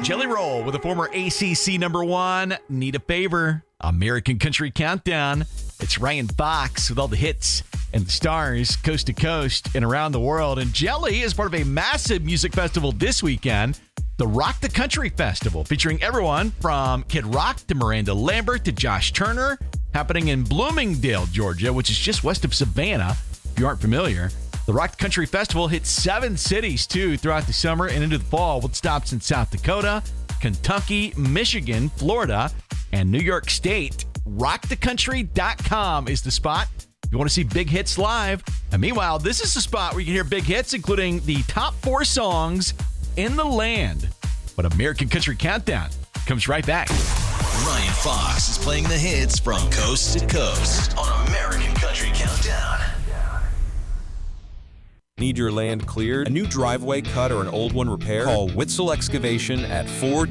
Jelly Roll with a former ACC #1. Need a Favor. American Country Countdown. It's Ryan Fox with all the hits and the stars coast to coast and around the world. And Jelly is part of a massive music festival this weekend, the Rock the Country Festival, featuring everyone from Kid Rock to Miranda Lambert to Josh Turner, happening in Bloomingdale, Georgia, which is just west of Savannah, if you aren't familiar. The Rock the Country Festival hits 7 cities, too, throughout the summer and into the fall, with stops in South Dakota, Kentucky, Michigan, Florida, and New York State. RockTheCountry.com is the spot if you want to see big hits live. And meanwhile, this is the spot where you can hear big hits, including the top 4 songs in the land. But American Country Countdown comes right back. Ryan Fox is playing the hits from coast to coast on American Country Countdown. Need your land cleared? A new driveway cut or an old one repaired? Call Witzel Excavation at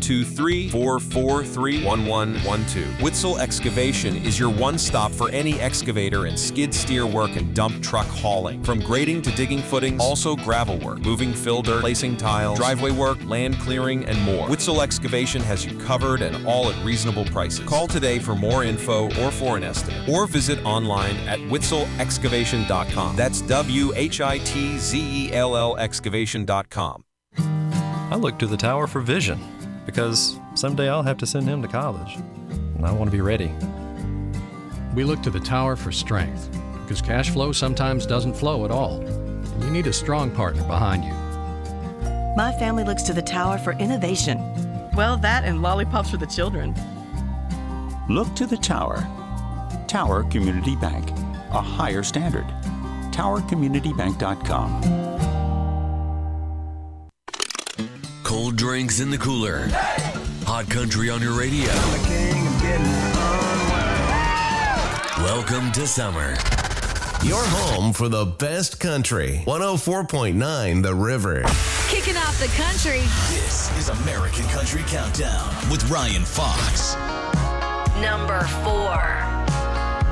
423-443-1112. Witzel Excavation is your one-stop for any excavator and skid steer work and dump truck hauling. From grading to digging footings, also gravel work, moving fill dirt, placing tile, driveway work, land clearing, and more. Witzel Excavation has you covered and all at reasonable prices. Call today for more info or for an estimate. Or visit online at witzelexcavation.com. That's WHITZELL excavation.com. I look to the tower for vision because someday I'll have to send him to college, and I want to be ready. We look to the tower for strength because cash flow sometimes doesn't flow at all, and you need a strong partner behind you. My family looks to the tower for innovation. Well, that and lollipops for the children. Look to the tower. Tower Community Bank, a higher standard. TowerCommunityBank.com. Cold drinks in the cooler. Hot country on your radio. Welcome to summer. Your home for the best country. 104.9 The River. Kicking off the country. This is American Country Countdown with Ryan Fox. Number 4.